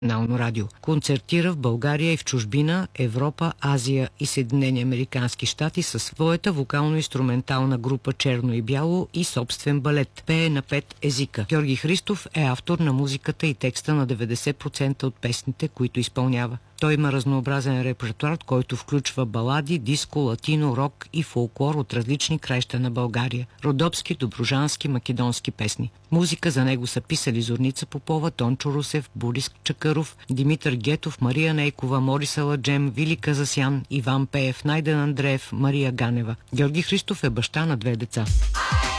национално радио. Концертира в България и в чужбина, Европа, Азия и Съединени американски щати със своята вокално-инструментална група Черно и бяло и собствен балет. Пее на 5 езика. Георги Христов е автор на музиката и текста на 90% от песните, които изпълнява. Той има разнообразен репертуар, който включва балади, диско, латино, рок и фолклор от различни краища на България. Родопски, добруджански, македонски песни. Музика за него са писали Зорница Попова, Тончо Русев, Борис Чакъров, Димитър Гетов, Мария Нейкова, Морис Аладжем, Вили Казасян, Иван Пеев, Найден Андреев, Мария Ганева. Георги Христов е баща на 2 деца.